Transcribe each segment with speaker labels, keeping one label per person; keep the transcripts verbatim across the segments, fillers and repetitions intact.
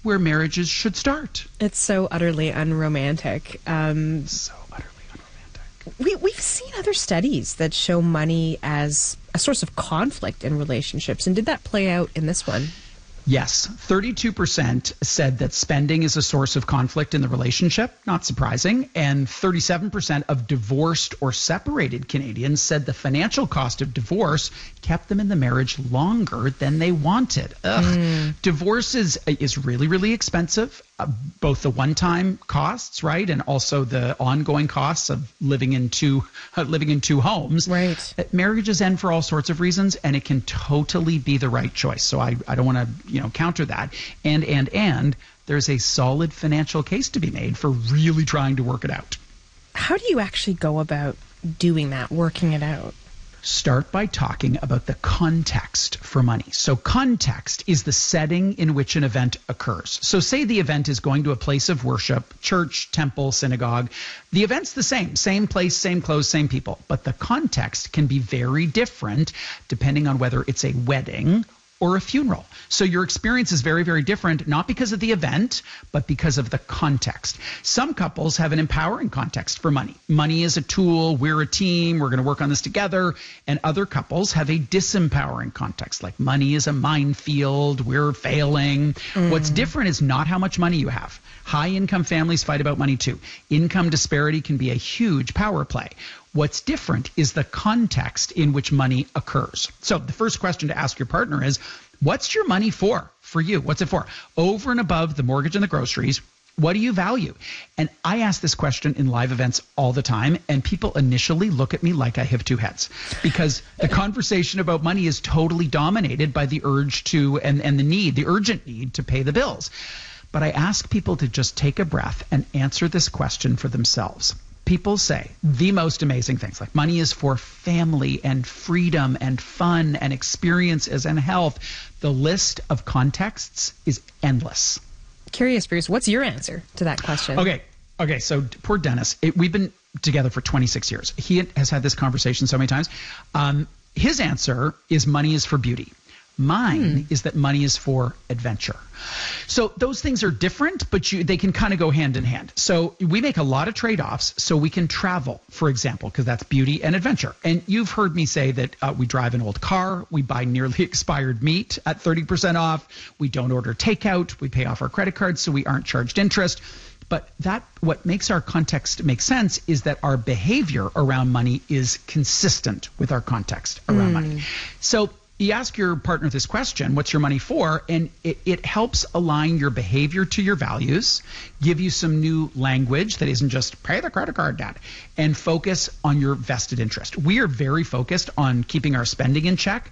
Speaker 1: where marriages should start.
Speaker 2: It's so utterly unromantic. Um,
Speaker 1: So utterly unromantic.
Speaker 2: we, we've seen other studies that show money as a source of conflict in relationships. And did that play out in this one?
Speaker 1: Yes, thirty-two percent said that spending is a source of conflict in the relationship, not surprising, and thirty-seven percent of divorced or separated Canadians said the financial cost of divorce kept them in the marriage longer than they wanted. Ugh. Mm. Divorce is, is really, really expensive, uh, both the one-time costs, right, and also the ongoing costs of living in two, uh, living in two homes.
Speaker 2: Right.
Speaker 1: Uh, marriages end for all sorts of reasons, and it can totally be the right choice. So I, I don't want to, you know, counter that. And, and, and there's a solid financial case to be made for really trying to work it out.
Speaker 2: How do you actually go about doing that, working it out?
Speaker 1: Start by talking about the context for money. So context is the setting in which an event occurs. So say the event is going to a place of worship, church, temple, synagogue. The event's the same, same place, same clothes, same people. But the context can be very different depending on whether it's a wedding or a funeral. So your experience is very, very different, not because of the event, but because of the context. Some couples have an empowering context for money. Money is a tool. We're a team. We're going to work on this together. And other couples have a disempowering context, like money is a minefield. We're failing. Mm. What's different is not how much money you have. High-income families fight about money too. Income disparity can be a huge power play. What's different is the context in which money occurs. So the first question to ask your partner is, what's your money for? For you, what's it for? Over and above the mortgage and the groceries, what do you value? And I ask this question in live events all the time, and people initially look at me like I have two heads, because the conversation about money is totally dominated by the urge to, and, and the need, the urgent need to pay the bills. But I ask people to just take a breath and answer this question for themselves. People say the most amazing things, like money is for family and freedom and fun and experiences and health. The list of contexts is endless.
Speaker 2: Curious, Bruce, what's your answer to that question?
Speaker 1: Okay. Okay. So poor Dennis, it, we've been together for twenty-six years. He has had this conversation so many times. Um, his answer is money is for beauty. Mine hmm. is that money is for adventure. So those things are different, but you, they can kind of go hand in hand. So we make a lot of trade-offs so we can travel, for example, because that's beauty and adventure. And you've heard me say that uh, we drive an old car, we buy nearly expired meat at thirty percent off, we don't order takeout, we pay off our credit cards so we aren't charged interest. But that what makes our context make sense is that our behavior around money is consistent with our context around mm. money. So you ask your partner this question, what's your money for? And it, it helps align your behavior to your values, give you some new language that isn't just pay the credit card, Dad, and focus on your vested interest. We are very focused on keeping our spending in check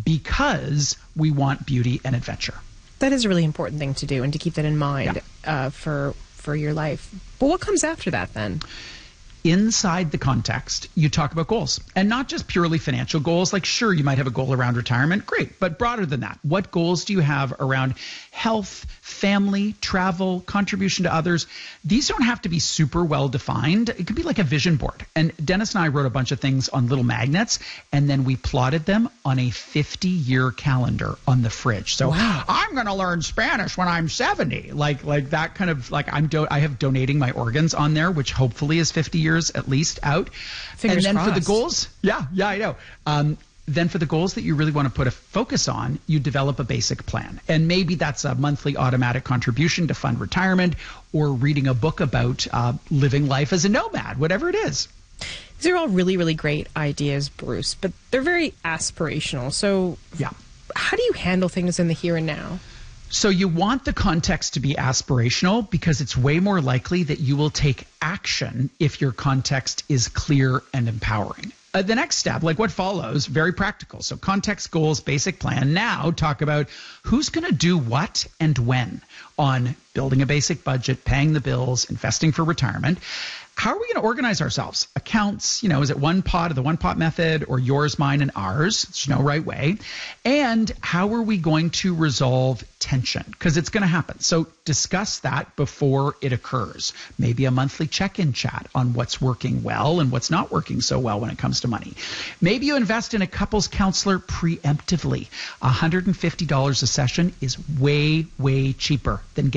Speaker 1: because we want beauty and adventure.
Speaker 2: That is a really important thing to do and to keep that in mind yeah. uh, for, for your life. But what comes after that then?
Speaker 1: Inside the context, you talk about goals, and not just purely financial goals. Like, sure, you might have a goal around retirement. Great. But broader than that, what goals do you have around health, family, travel, contribution to others? These don't have to be super well defined. It could be like a vision board. And Dennis and I wrote a bunch of things on little magnets, and then we plotted them on a fifty-year calendar on the fridge. So wow. I'm going to learn Spanish when I'm seventy. Like, like that kind of, like I'm do- I have donating my organs on there, which hopefully is fifty years at least out.
Speaker 2: Fingers
Speaker 1: and then
Speaker 2: crossed.
Speaker 1: For the goals, yeah, yeah, I know. Um, then for the goals that you really want to put a focus on, you develop a basic plan. And maybe that's a monthly automatic contribution to fund retirement, or reading a book about uh, living life as a nomad, whatever it is.
Speaker 2: These are all really, really great ideas, Bruce, but they're very aspirational. So
Speaker 1: yeah,
Speaker 2: how do you handle things in the here and now?
Speaker 1: So you want the context to be aspirational because it's way more likely that you will take action if your context is clear and empowering. Uh, the next step, like what follows, very practical. So context, goals, basic plan. Now talk about who's going to do what and when on building a basic budget, paying the bills, investing for retirement. How are we going to organize ourselves? Accounts, you know, is it one pot or the one pot method, or yours, mine, and ours? There's no right way. And how are we going to resolve tension? Because it's going to happen. So discuss that before it occurs. Maybe a monthly check-in chat on what's working well and what's not working so well when it comes to money. Maybe you invest in a couples counselor preemptively. one hundred fifty dollars a session is way, way cheaper than getting